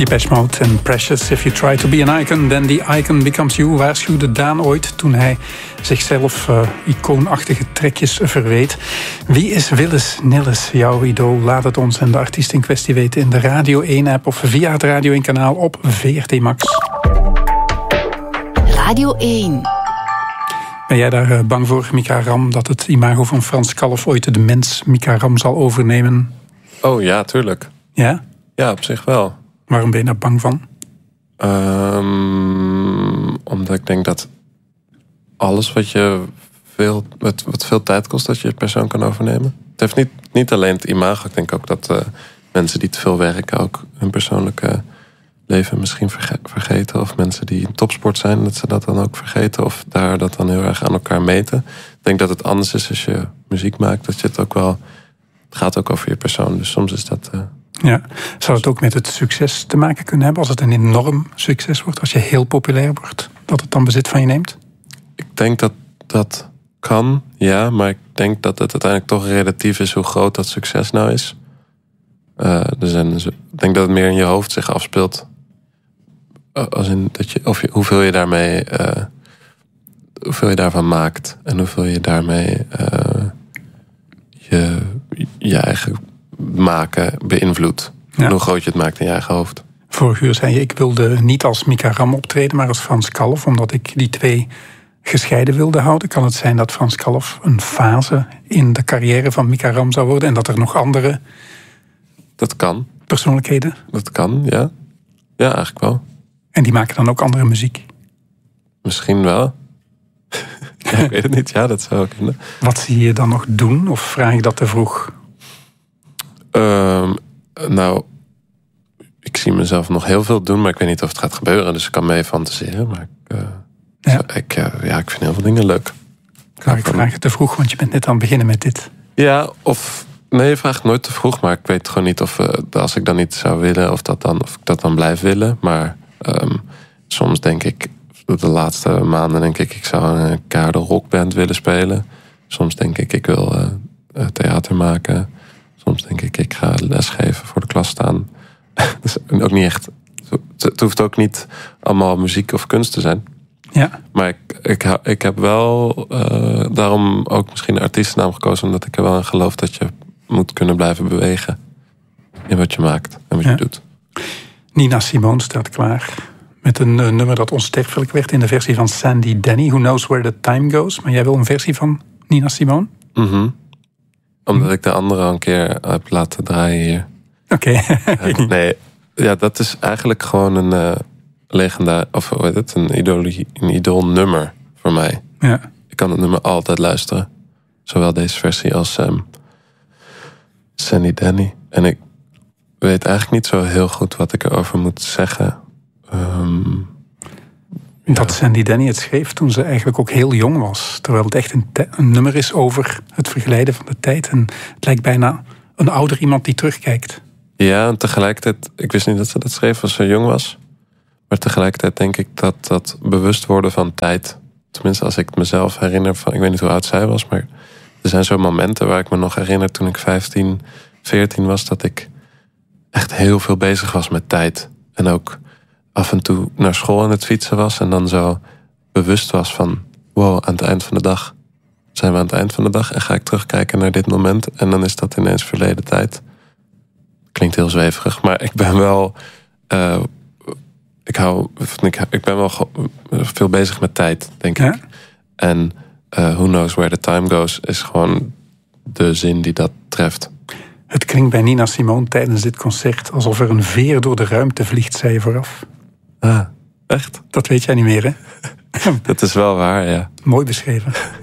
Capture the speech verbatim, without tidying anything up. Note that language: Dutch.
Depeche Mode en Precious. If you try to be an icon, then the icon becomes you. Waarschuwde Daan ooit toen hij zichzelf uh, icoonachtige trekjes verweet. Wie is Willis Nilles, jouw idool? Laat het ons en de artiest in kwestie weten in de Radio één-app of via het Radio één-kanaal op V R T Max. Radio één. Ben jij daar uh, bang voor, Mika Ram, dat het imago van Frans Kalf ooit de mens Mika Ram zal overnemen? Oh ja, tuurlijk. Ja? Ja, op zich wel. Waarom ben je daar bang van? Um, omdat ik denk dat alles wat je veel, wat, wat veel tijd kost, dat je het persoon kan overnemen. Het heeft niet, niet alleen het imago. Ik denk ook dat uh, mensen die te veel werken ook hun persoonlijke leven misschien verge- vergeten. Of mensen die in topsport zijn, dat ze dat dan ook vergeten. Of daar dat dan heel erg aan elkaar meten. Ik denk dat het anders is als je muziek maakt. Dat je het ook wel... Het gaat ook over je persoon. Dus soms is dat... Uh, Ja, zou het ook met het succes te maken kunnen hebben? Als het een enorm succes wordt, als je heel populair wordt, dat het dan bezit van je neemt? Ik denk dat dat kan, ja. Maar ik denk dat het uiteindelijk toch relatief is hoe groot dat succes nou is. Uh, dus en, ik denk dat het meer in je hoofd zich afspeelt. Uh, als in dat je, of je, hoeveel je daarmee... Uh, hoeveel je daarvan maakt. En hoeveel je daarmee... Uh, je, je eigen... maken beïnvloedt. Ja. En hoe groot je het maakt in je eigen hoofd. Vorig uur zei je, ik wilde niet als Mika Ram optreden, maar als Frans Kalf, omdat ik die twee gescheiden wilde houden. Kan het zijn dat Frans Kalf een fase in de carrière van Mika Ram zou worden en dat er nog andere... Dat kan. Persoonlijkheden? Dat kan, ja. Ja, eigenlijk wel. En die maken dan ook andere muziek? Misschien wel. Ja, ik weet het niet. Ja, dat zou kunnen. Wat zie je dan nog doen? Of vraag ik dat te vroeg? Um, nou, ik zie mezelf nog heel veel doen, maar ik weet niet of het gaat gebeuren. Dus ik kan mee fantaseren. Maar ik, uh, ja. Ik, uh, ja, ik vind heel veel dingen leuk. Nou, ik vraag het te vroeg, want je bent net aan het beginnen met dit. Ja, of... Nee, je vraagt nooit te vroeg, maar ik weet gewoon niet of... Uh, als ik dan niet zou willen, of, dat dan, of ik dat dan blijf willen. Maar um, soms denk ik... De laatste maanden denk ik, ik zou een keiharde rockband willen spelen. Soms denk ik, ik wil uh, theater maken... Soms denk ik, ik ga lesgeven, voor de klas staan. Dus ook niet echt. Het hoeft ook niet allemaal muziek of kunst te zijn. Ja. Maar ik, ik, ik heb wel uh, daarom ook misschien een artiestennaam gekozen, omdat ik er wel in geloof dat je moet kunnen blijven bewegen in wat je maakt en wat ja. je doet. Nina Simone staat klaar met een uh, nummer dat onsterfelijk werd in de versie van Sandy Denny. Who knows where the time goes? Maar jij wil een versie van Nina Simone? Mhm. Omdat ik de andere al een keer heb laten draaien hier. Oké. Okay. uh, nee, ja, dat is eigenlijk gewoon een uh, legendaar, of hoe heet het, een idool, een idool nummer voor mij. Ja. Ik kan het nummer altijd luisteren. Zowel deze versie als um, Sandy Denny. En ik weet eigenlijk niet zo heel goed wat ik erover moet zeggen. Um, Dat ja. Sandy Denny het schreef toen ze eigenlijk ook heel jong was. Terwijl het echt een, te- een nummer is over het vergelijden van de tijd. En het lijkt bijna een ouder iemand die terugkijkt. Ja, en tegelijkertijd... Ik wist niet dat ze dat schreef als ze jong was. Maar tegelijkertijd denk ik dat dat bewust worden van tijd... Tenminste, als ik het mezelf herinner van... Ik weet niet hoe oud zij was, maar... Er zijn zo momenten waar ik me nog herinner toen ik vijftien, veertien was... dat ik echt heel veel bezig was met tijd. En ook... af en toe naar school aan het fietsen was... en dan zo bewust was van... wow, aan het eind van de dag zijn we aan het eind van de dag... en ga ik terugkijken naar dit moment... en dan is dat ineens verleden tijd. Klinkt heel zweverig, maar ik ben wel... Uh, ik, hou, ik, ik ben wel veel bezig met tijd, denk ja? ik. En uh, who knows where the time goes... is gewoon de zin die dat treft. Het klinkt bij Nina Simone tijdens dit concert... alsof er een veer door de ruimte vliegt, zei je vooraf. Ah, echt? Dat weet jij niet meer, hè? Dat is wel waar, ja. Mooi beschreven.